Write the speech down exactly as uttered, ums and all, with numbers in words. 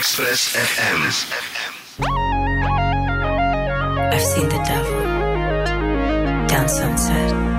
Express ef em. I've seen the devil down sunset.